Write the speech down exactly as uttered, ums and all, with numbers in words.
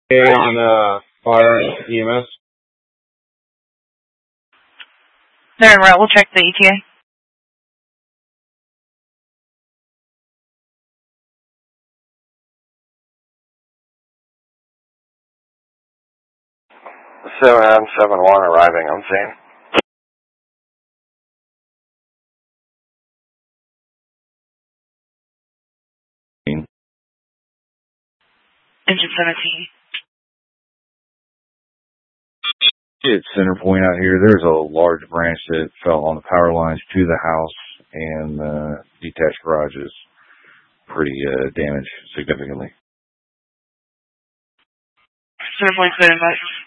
Okay, on uh, fire E M S. They're en route. We'll check the E T A. seven nine seven one arriving on scene. Engine seventeen. It's Centerpoint out here. There's a large branch that fell on the power lines to the house, and uh, detached garage is pretty uh, damaged significantly. Centerpoint's been advised.